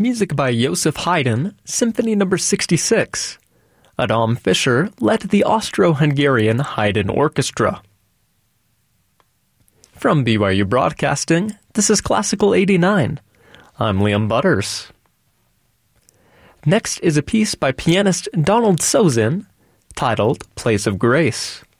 Music by Joseph Haydn, Symphony No. 66. Adam Fischer led the Austro-Hungarian Haydn Orchestra. From BYU Broadcasting, this is Classical 89. I'm Liam Butters. Next is a piece by pianist Donald Sozin, titled Place of Grace.